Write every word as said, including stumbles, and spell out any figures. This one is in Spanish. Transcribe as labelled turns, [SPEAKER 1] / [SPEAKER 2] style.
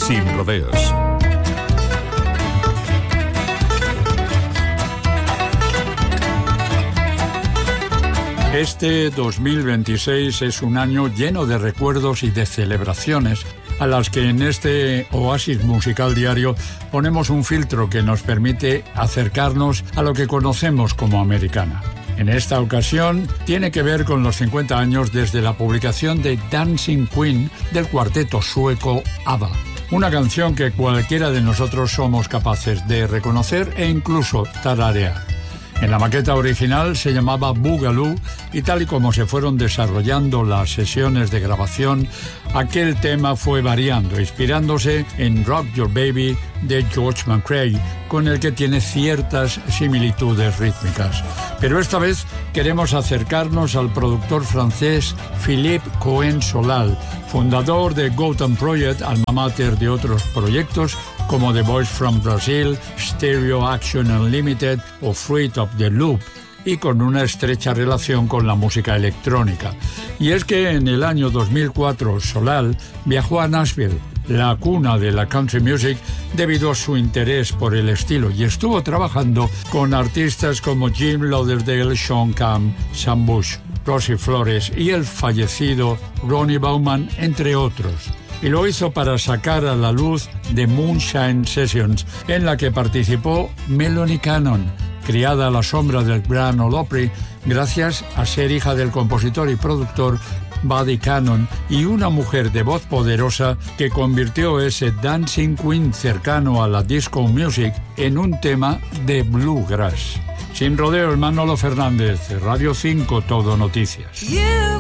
[SPEAKER 1] Sin rodeos.
[SPEAKER 2] Este dos mil veintiséis es un año lleno de recuerdos y de celebraciones a las que en este oasis musical diario ponemos un filtro que nos permite acercarnos a lo que conocemos como americana. En esta ocasión tiene que ver con los cincuenta años desde la publicación de Dancing Queen del cuarteto sueco ABBA. Una canción que cualquiera de nosotros somos capaces de reconocer e incluso tararear. En la maqueta original se llamaba Boogaloo y tal y como se fueron desarrollando las sesiones de grabación, aquel tema fue variando, inspirándose en Rock Your Baby de George McCrae, con el que tiene ciertas similitudes rítmicas. Pero esta vez queremos acercarnos al productor francés Philippe Cohen-Solal, fundador de Gotham Project, alma mater de otros proyectos como The Boys from Brazil, Stereo Action Unlimited o Fruit of the Loop, y con una estrecha relación con la música electrónica. Y es que en el año dos mil cuatro Solal viajó a Nashville, la cuna de la country music, debido a su interés por el estilo, y estuvo trabajando con artistas como Jim Lauderdale, Sean Camp, Sam Bush, Rosie Flores y el fallecido Ronnie Bauman, entre otros. Y lo hizo para sacar a la luz The Moonshine Sessions, en la que participó Melanie Cannon, criada a la sombra del Grand Ole Opry, gracias a ser hija del compositor y productor Buddy Cannon, y una mujer de voz poderosa que convirtió ese Dancing Queen cercano a la disco music en un tema de bluegrass. Sin rodeos, Manolo Fernández, Radio cinco, Todo Noticias.
[SPEAKER 3] You